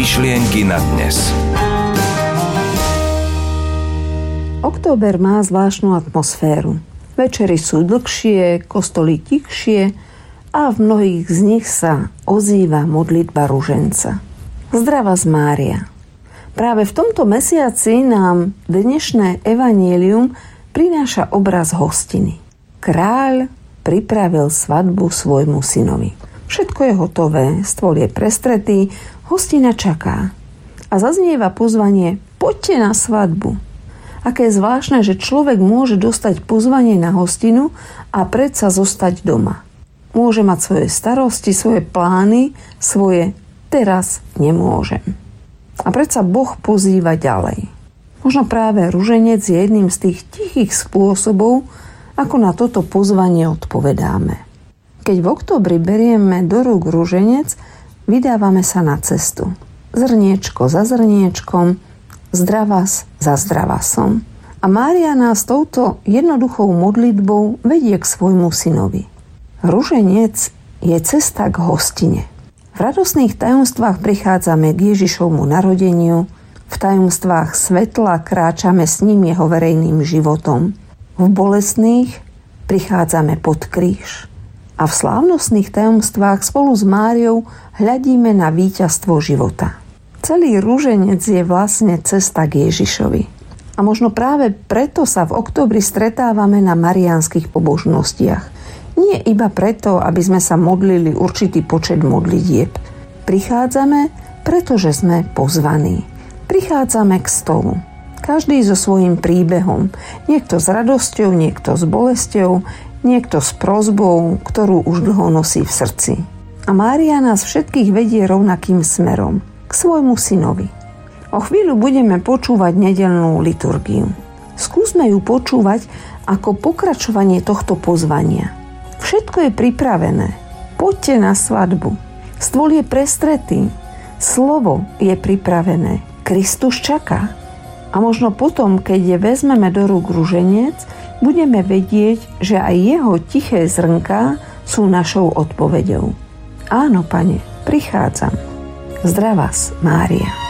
Myšlienky na dnes. Október má zvláštnu atmosféru. Večery sú dlhšie, kostoly tichšie a v mnohých z nich sa ozýva modlitba ruženca. Zdravás Mária. Práve v tomto mesiaci nám dnešné evanjelium prináša obraz hostiny. Kráľ pripravil svadbu svojmu synovi. Všetko je hotové, stôl je prestretý, hostina čaká. A zaznieva pozvanie: poďte na svadbu. Aké je zvláštne, že človek môže dostať pozvanie na hostinu a predsa zostať doma. Môže mať svoje starosti, svoje plány, svoje teraz nemôžem. A predsa Boh pozýva ďalej. Možno práve ruženec je jedným z tých tichých spôsobov, ako na toto pozvanie odpovedáme. Keď v októbri berieme do rúk ruženec, vydávame sa na cestu. Zrniečko za zrniečkom, zdravás za zdravasom. A Mária nás touto jednoduchou modlitbou vedie k svojmu synovi. Ruženec je cesta k hostine. V radosných tajomstvách prichádzame k Ježišovmu narodeniu, v tajomstvách svetla kráčame s ním jeho verejným životom. V bolestných prichádzame pod kríž. A v slávnostných tajomstvách spolu s Máriou hľadíme na víťazstvo života. Celý ruženec je vlastne cesta k Ježišovi. A možno práve preto sa v októbri stretávame na mariánskych pobožnostiach. Nie iba preto, aby sme sa modlili určitý počet modlitieb. Prichádzame, pretože sme pozvaní. Prichádzame k stolu. Každý so svojím príbehom. Niekto s radosťou, niekto s bolesťou, niekto s prosbou, ktorú už dlho nosí v srdci. A Mária nás všetkých vedie rovnakým smerom, k svojmu synovi. O chvíľu budeme počúvať nedeľnú liturgiu. Skúsme ju počúvať ako pokračovanie tohto pozvania. Všetko je pripravené. Poďte na svadbu. Stôl je prestretý. Slovo je pripravené. Kristus čaká. A možno potom, keď je vezmeme do rúk ruženec, budeme vedieť, že aj jeho tiché zrnká sú našou odpoveďou. Áno, Pane, prichádzam. Zdravás, Mária.